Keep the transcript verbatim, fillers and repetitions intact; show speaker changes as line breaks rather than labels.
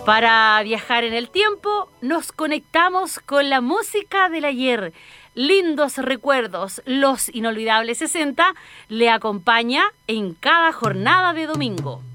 Para viajar en el tiempo, nos conectamos con la música del ayer. Lindos recuerdos, los inolvidables sesenta, le acompaña en cada jornada de domingo.